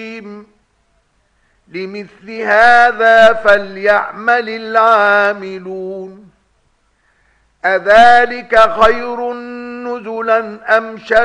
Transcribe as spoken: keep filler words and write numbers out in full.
لمثل هذا فليعمل العاملون. أذلك خير نزلا أم شر